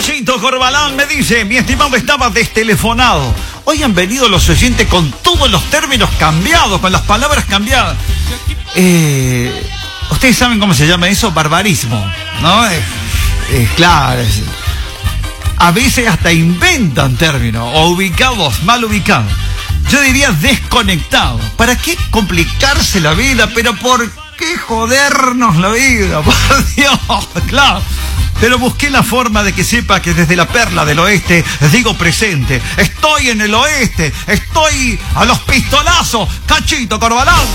Cachito Corbalán me dice, mi estimado, estaba destelefonado. Hoy han venido los oyentes con todos los términos cambiados, con las palabras cambiadas. Ustedes saben cómo se llama eso, barbarismo, ¿no? Claro. A veces hasta inventan términos, o ubicados, mal ubicados. Yo diría desconectado. ¿Para qué complicarse la vida? Pero ¿por qué jodernos la vida? Por Dios, claro. Pero busqué la forma de que sepa que desde la perla del oeste digo presente. Estoy en el oeste, estoy a los pistolazos. Cachito Corbalán.